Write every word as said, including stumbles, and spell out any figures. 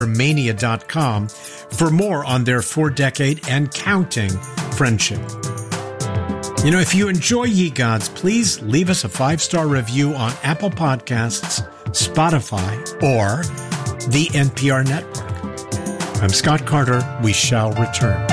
mania dot com for more on their four-decade and counting friendship. You know, if you enjoy Ye Gods, please leave us a five-star review on Apple Podcasts, Spotify, or the N P R network. I'm Scott Carter. We shall return.